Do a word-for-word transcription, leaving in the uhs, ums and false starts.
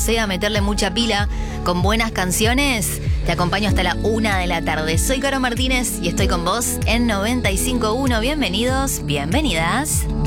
sea meterle mucha pila con buenas canciones. Te acompaño hasta la una de la tarde. Soy Caro Martínez y estoy con vos en noventa y cinco punto uno. Bienvenidos, bienvenidas.